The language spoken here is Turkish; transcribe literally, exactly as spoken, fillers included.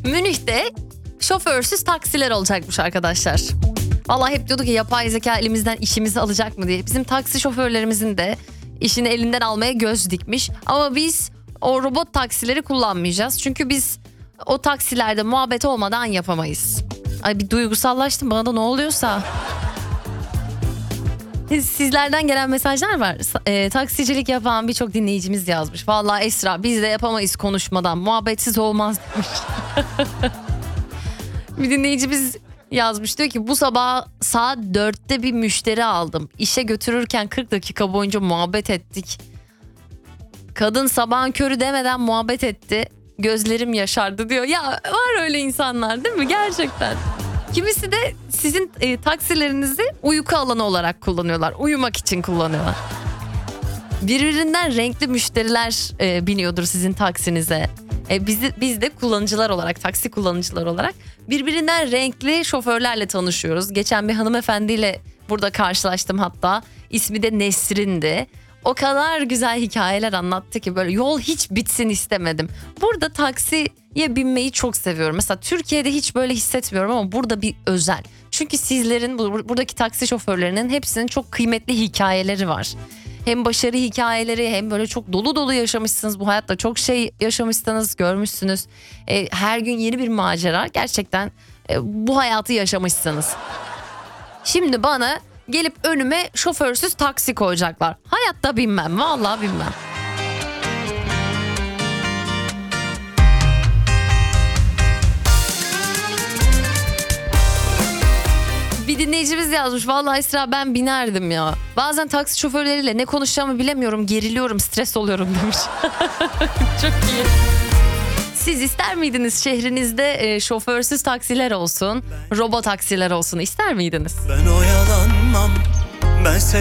Münih'te şoförsüz taksiler olacakmış arkadaşlar. Vallahi hep diyorduk ki yapay zeka elimizden işimizi alacak mı diye. Bizim taksi şoförlerimizin de işini elinden almaya göz dikmiş. Ama biz o robot taksileri kullanmayacağız. Çünkü biz o taksilerde muhabbet olmadan yapamayız. Ay bir duygusallaştım, bana da ne oluyorsa. Sizlerden gelen mesajlar var. E, taksicilik yapan birçok dinleyicimiz yazmış. Vallahi Esra biz de yapamayız konuşmadan. Muhabbetsiz olmaz demiş. Bir dinleyicimiz yazmış, diyor ki bu sabah saat dörtte bir müşteri aldım. İşe götürürken kırk dakika boyunca muhabbet ettik. Kadın sabahın körü demeden muhabbet etti. Gözlerim yaşardı diyor. Ya var öyle insanlar değil mi gerçekten? Kimisi de sizin e, taksilerinizi uyku alanı olarak kullanıyorlar. Uyumak için kullanıyorlar. Birbirinden renkli müşteriler e, biniyordur sizin taksinize. E, biz, de, biz de kullanıcılar olarak, taksi kullanıcılar olarak birbirinden renkli şoförlerle tanışıyoruz. Geçen bir hanımefendiyle burada karşılaştım hatta. İsmi de Nesrin'di. O kadar güzel hikayeler anlattı ki böyle yol hiç bitsin istemedim. Burada taksiye binmeyi çok seviyorum. Mesela Türkiye'de hiç böyle hissetmiyorum ama burada bir özel. Çünkü sizlerin, buradaki taksi şoförlerinin hepsinin çok kıymetli hikayeleri var. Hem başarı hikayeleri hem böyle çok dolu dolu yaşamışsınız. Bu hayatta çok şey yaşamışsınız, görmüşsünüz. E, her gün yeni bir macera. Gerçekten e, bu hayatı yaşamışsınız. Şimdi bana gelip önüme şoförsüz taksi koyacaklar. Hayatta binmem, vallahi binmem. Bir dinleyicimiz yazmış. Vallahi Esra ben binerdim ya. Bazen taksi şoförleriyle ne konuşacağımı bilemiyorum. Geriliyorum, stres oluyorum demiş. Çok iyi. Siz ister miydiniz şehrinizde e, şoförsüz taksiler olsun, robot taksiler olsun, ister miydiniz? Ben oyalanmam. Ben